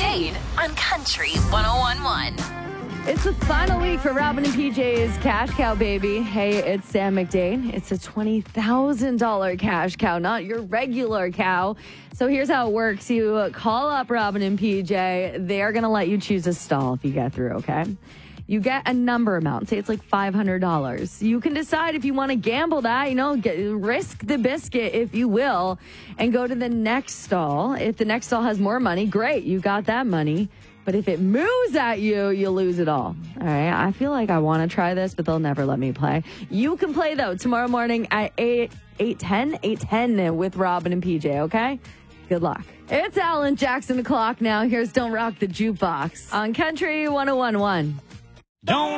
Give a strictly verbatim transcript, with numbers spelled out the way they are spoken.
McDade on Country one oh one point one. It's the final week for Robin and P J's Cash Cow, baby. Hey, it's Sam McDade. It's a twenty thousand dollars cash cow, not your regular cow. So here's how it works. You call up Robin and P J. They're going to let you choose a stall if you get through, okay? You get a number amount. Say it's like five hundred dollars. You can decide if you want to gamble that, you know, get, risk the biscuit, if you will, and go to the next stall. If the next stall has more money, great. You got that money. But if it moves at you, you lose it all. All right. I feel like I want to try this, but they'll never let me play. You can play, though, tomorrow morning at eight, eight ten, eight ten with Robin and P J, okay? Good luck. It's Alan Jackson, the clock now. Here's Don't Rock the Jukebox on Country one oh one point one. Don't